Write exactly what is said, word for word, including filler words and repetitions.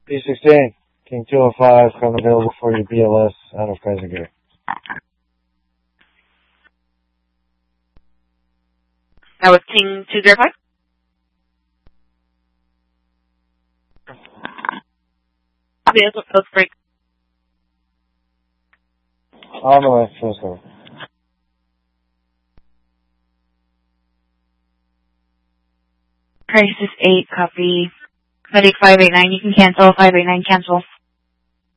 B sixteen, King two oh five, coming available for your B L S out of Kaisergate. That was King two oh five? Vehicle code break. On the way, first over. Crisis eight, copy. Medic five eight nine, you can cancel. five eight nine, cancel.